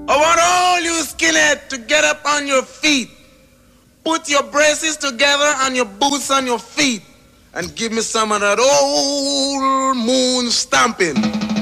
I want all you skinhead to get up on your feet. Put your braces together and your boots on your feet. And give me some of that old moon stomping.